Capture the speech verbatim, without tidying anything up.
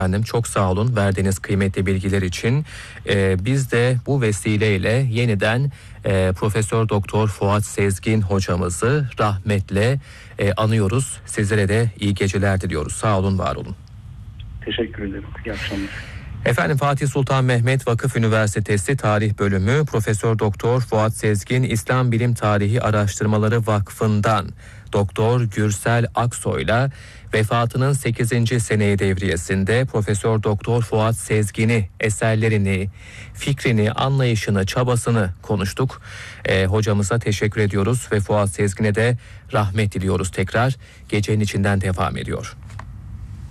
Efendim çok sağ olun verdiğiniz kıymetli bilgiler için. Ee, biz de bu vesileyle yeniden e, Profesör Doktor Fuat Sezgin hocamızı rahmetle e, anıyoruz. Sizlere de iyi geceler diliyoruz. Sağ olun, var olun. Teşekkür ederim. İyi akşamlar. Efendim Fatih Sultan Mehmet Vakıf Üniversitesi Tarih Bölümü Profesör Doktor Fuat Sezgin İslam Bilim Tarihi Araştırmaları Vakfı'ndan Doktor Gürsel Aksoy'la vefatının sekizinci seneyi devriyesinde Profesör Doktor Fuat Sezgin'i, eserlerini, fikrini, anlayışını, çabasını konuştuk. E, hocamıza teşekkür ediyoruz ve Fuat Sezgin'e de rahmet diliyoruz tekrar. Gecenin içinden devam ediyor.